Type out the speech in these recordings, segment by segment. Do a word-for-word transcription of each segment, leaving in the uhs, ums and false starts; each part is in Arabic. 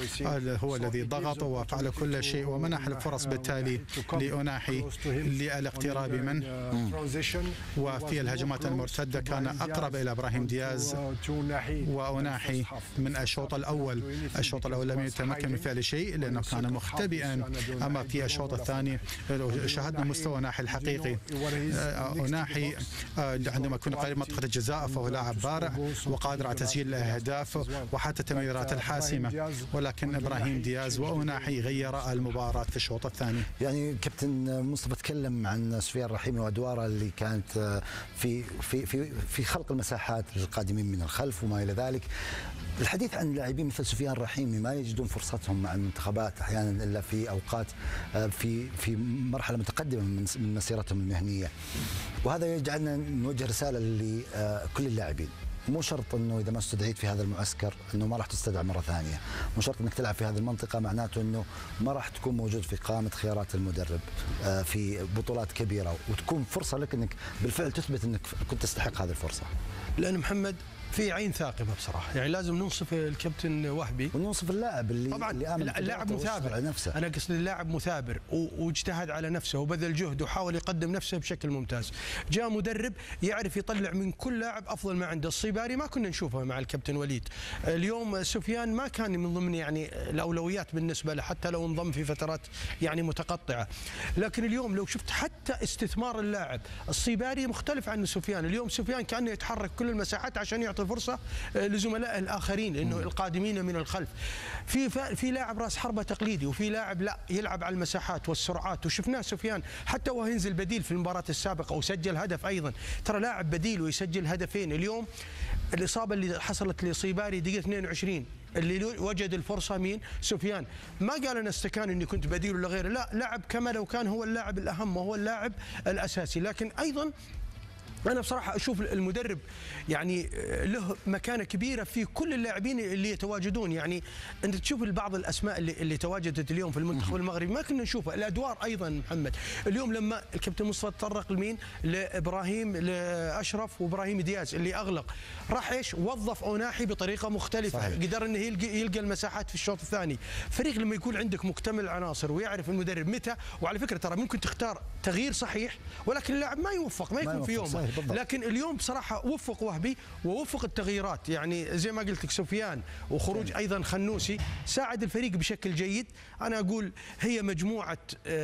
هو الذي ضغط وفعل كل شيء ومنح الفرص بالتالي لأوناحي للاقتراب منه، وفي الهجمات المرتدة كان أقرب إلى إبراهيم دياز وأوناحي من الشوط الأول. الشوط الأول لم يتمكن من فعل شيء لأنه كان مختبئا، أما في الشوط الثاني شاهدنا مستوى أوناحي الحقيقي. أوناحي عندما يكون قريب منطقة الجزاء فهو لاعب بارع وقادر على تسجيل الأهداف وحتى التمريرات الحاسمة، ولكن إبراهيم دياز وأوناحي غير المباراة في الشوط الثاني. يعني كابتن مصطفى تكلم عن سفيان الرحيمي وأدواره اللي كانت في في في في خلق المساحات للقادمين من الخلف وما إلى ذلك. الحديث عن لاعبين مثل سفيان الرحيمي ما يجدون فرصتهم مع المنتخبات احيانا الا في اوقات في في مرحله متقدمه من مسيرتهم المهنيه، وهذا يجعلنا نوجه رساله لكل اللاعبين. مو شرط انه اذا ما استدعيت في هذا المعسكر انه ما راح تستدعى مره ثانيه، مو شرط انك تلعب في هذه المنطقه معناته انه ما راح تكون موجود في قائمه خيارات المدرب في بطولات كبيره، وتكون فرصه لك انك بالفعل تثبت انك كنت تستحق هذه الفرصه. لان محمد في عين ثاقبه بصراحه، يعني لازم ننصف الكابتن وهبي وننصف اللاعب اللي طبعا اللي آمن اللاعب مثابر على نفسه. انا قصدي اللاعب مثابر واجتهد على نفسه وبذل جهد وحاول يقدم نفسه بشكل ممتاز. جاء مدرب يعرف يطلع من كل لاعب افضل ما عنده. الصيباري ما كنا نشوفه مع الكابتن وليد، اليوم سفيان ما كان من ضمن يعني الاولويات بالنسبه له حتى لو انضم في فترات يعني متقطعه، لكن اليوم لو شفت حتى استثمار اللاعب الصيباري مختلف عن سفيان. اليوم سفيان كانه يتحرك كل المساحات عشان يعطي فرصه لزملائه الاخرين انه القادمين من الخلف. في في لاعب راس حربه تقليدي وفي لاعب لا يلعب على المساحات والسرعات، وشفناه سفيان حتى وهو ينزل بديل في المباراه السابقه وسجل هدف ايضا، ترى لاعب بديل ويسجل هدفين. اليوم الاصابه اللي حصلت لصيباري دقيقه اثنين وعشرين اللي وجد الفرصه مين؟ سفيان. ما قال انا استكان اني كنت بديل ولا غيره، لا لعب كما لو كان هو اللاعب الاهم وهو اللاعب الاساسي. لكن ايضا أنا بصراحة أشوف المدرب يعني له مكانة كبيرة في كل اللاعبين اللي يتواجدون. يعني أنت تشوف بعض الأسماء اللي, اللي تواجدت اليوم في المنتخب المغربي ما كنا نشوفها. الأدوار أيضا محمد اليوم لما الكابتن مصطفى تطرق لمين؟ لإبراهيم لأشرف وإبراهيم دياز اللي أغلق، راح إيش؟ وظف أوناحي بطريقة مختلفة. صحيح. قدر أنه يلقى, يلقى المساحات في الشوط الثاني. فريق لما يكون عندك مكتمل العناصر ويعرف المدرب متى، وعلى فكرة ترى ممكن تختار تغيير صحيح ولكن اللاعب ما يوفق ما يكون في يومه. لكن اليوم بصراحة وفق وهبي ووفق التغييرات، يعني زي ما قلت لك سفيان وخروج أيضا خنوسي ساعد الفريق بشكل جيد. أنا أقول هي مجموعة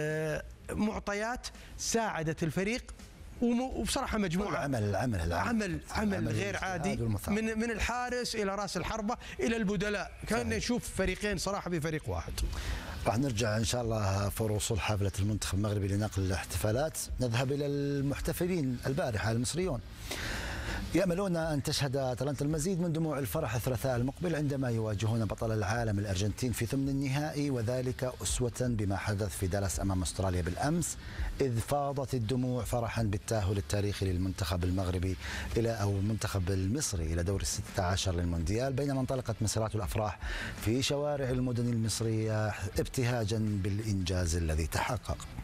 معطيات ساعدت الفريق، وبصراحه مجموعه عمل عمل عمل عمل غير عادي من من الحارس الى راس الحربه الى البدلاء، كان نشوف فريقين صراحه بفريق واحد. راح نرجع ان شاء الله فور وصول حافله المنتخب المغربي لنقل الاحتفالات. نذهب الى المحتفلين البارحه المصريون، يأملون أن تشهد أتلانتا المزيد من دموع الفرح الثلاثاء المقبل عندما يواجهون بطل العالم الأرجنتين في ثمن النهائي، وذلك أسوة بما حدث في دالاس أمام أستراليا بالأمس، إذ فاضت الدموع فرحا بالتأهل التاريخي للمنتخب المغربي إلى أو المنتخب المصري إلى دور الستة عشر للمونديال، بينما انطلقت مسيرات الأفراح في شوارع المدن المصرية ابتهاجا بالإنجاز الذي تحقق.